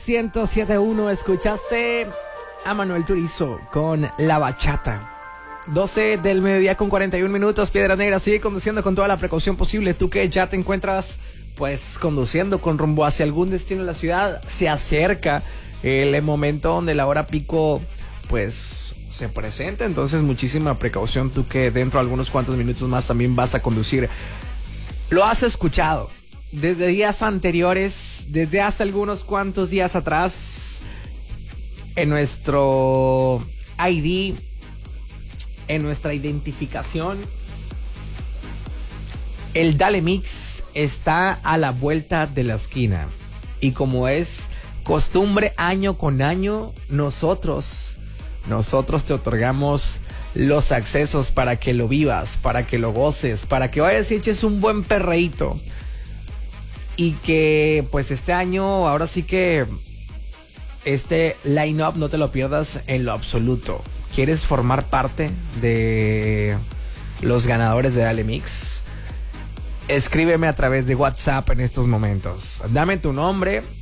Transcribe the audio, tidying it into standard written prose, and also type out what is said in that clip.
107.1, escuchaste a Manuel Turizo con La Bachata. 12 del mediodía con 41 minutos. Piedras Negras sigue conduciendo con toda la precaución posible. Tú que ya te encuentras pues conduciendo con rumbo hacia algún destino de la ciudad, se acerca el momento donde la hora pico pues se presenta, entonces muchísima precaución. Tú que dentro de algunos cuantos minutos más también vas a conducir. Lo has escuchado desde días anteriores, desde hace algunos cuantos días atrás, en nuestro ID, en nuestra identificación. El Dale Mix está a la vuelta de la esquina. Y como es costumbre año con año, nosotros te otorgamos los accesos para que lo vivas, para que lo goces, para que vayas y eches un buen perreíto. Y que pues este año, ahora sí que este line-up no te lo pierdas en lo absoluto. ¿Quieres formar parte de los ganadores de Dale Mix? Escríbeme a través de WhatsApp en estos momentos. Dame tu nombre